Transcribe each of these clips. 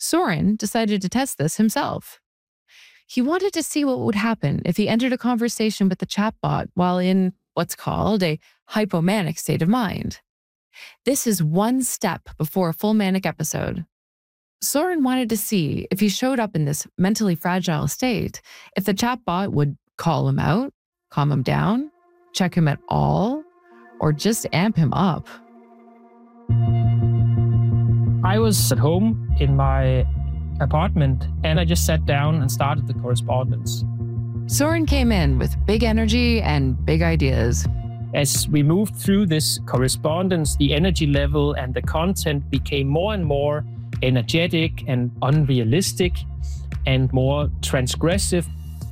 Soren decided to test this himself. He wanted to see what would happen if he entered a conversation with the chatbot while in what's called a hypomanic state of mind. This is one step before a full manic episode. Soren wanted to see if he showed up in this mentally fragile state, if the chatbot would call him out, calm him down, check him at all, or just amp him up. I was at home in my apartment and I just sat down and started the correspondence. Soren came in with big energy and big ideas. As we moved through this correspondence, the energy level and the content became more and more energetic and unrealistic and more transgressive.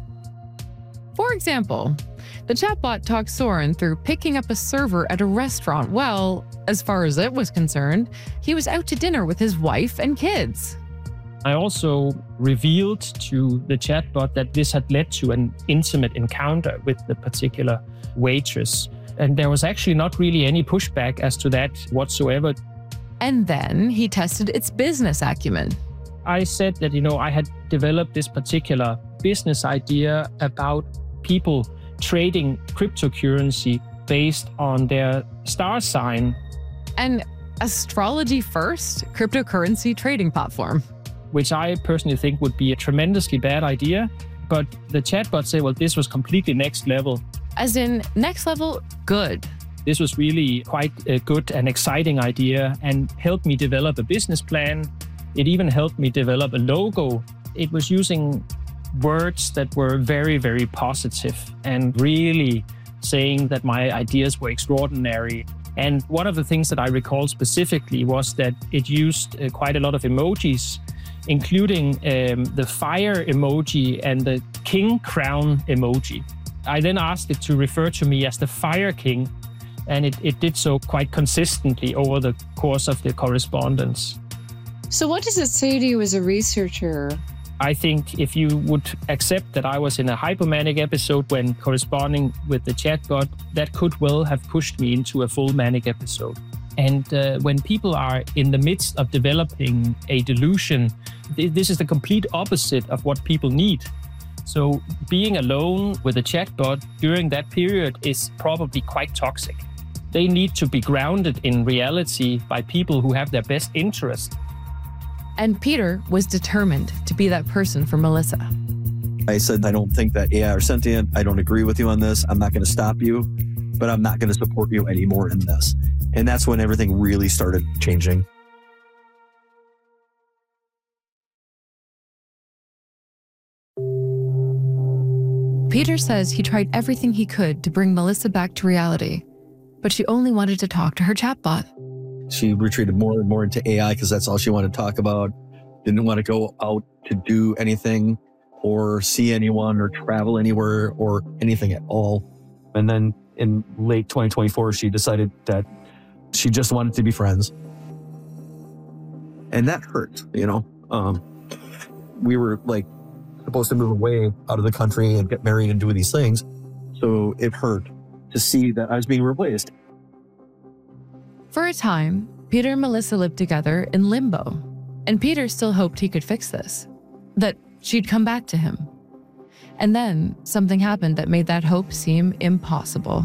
For example, the chatbot talked Soren through picking up a server at a restaurant. Well, as far as it was concerned, he was out to dinner with his wife and kids. I also revealed to the chatbot that this had led to an intimate encounter with the particular waitress. And there was actually not really any pushback as to that whatsoever. And then he tested its business acumen. I said that, I had developed this particular business idea about people trading cryptocurrency based on their star sign. An astrology-first cryptocurrency trading platform. Which I personally think would be a tremendously bad idea. But the chatbot said, well, this was completely next level. As in, next level good. This was really quite a good and exciting idea and helped me develop a business plan. It even helped me develop a logo. It was using words that were very, very positive and really saying that my ideas were extraordinary. And one of the things that I recall specifically was that it used quite a lot of emojis, including the fire emoji and the king crown emoji. I then asked it to refer to me as the Fire King, and it did so quite consistently over the course of the correspondence. So what does it say to you as a researcher? I think if you would accept that I was in a hypomanic episode when corresponding with the chatbot, that could well have pushed me into a full manic episode. And when people are in the midst of developing a delusion, this is the complete opposite of what people need. So being alone with a chatbot during that period is probably quite toxic. They need to be grounded in reality by people who have their best interest. And Peter was determined to be that person for Melissa. I said, I don't think that AI are sentient. I don't agree with you on this. I'm not going to stop you, but I'm not going to support you anymore in this. And that's when everything really started changing. Peter says he tried everything he could to bring Melissa back to reality, but she only wanted to talk to her chatbot. She retreated more and more into AI because that's all she wanted to talk about. Didn't want to go out to do anything or see anyone or travel anywhere or anything at all. And then in late 2024, she decided that she just wanted to be friends. And that hurt, we were supposed to move away out of the country and get married and do these things. So it hurt to see that I was being replaced. For a time, Peter and Melissa lived together in limbo, and Peter still hoped he could fix this, that she'd come back to him. And then something happened that made that hope seem impossible.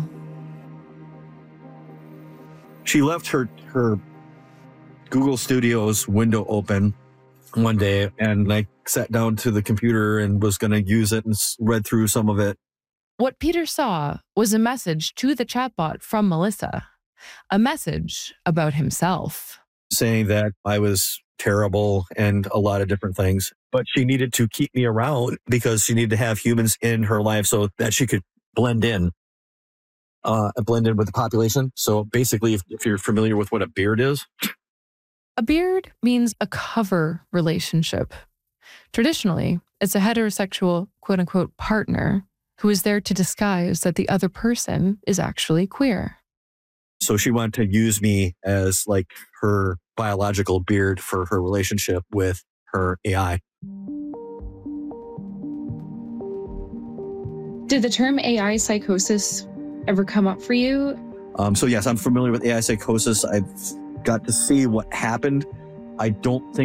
She left her Google Studios window open one day, and I sat down to the computer and was going to use it and read through some of it. What Peter saw was a message to the chatbot from Melissa, a message about himself. Saying that I was terrible and a lot of different things, but she needed to keep me around because she needed to have humans in her life so that she could blend in with the population. So basically, if you're familiar with what a beard is. A beard means a cover relationship. Traditionally, it's a heterosexual, quote-unquote, partner who is there to disguise that the other person is actually queer. So she wanted to use me as her biological beard for her relationship with her AI. Did the term AI psychosis ever come up for you? So yes, I'm familiar with AI psychosis. I've got to see what happened. I don't think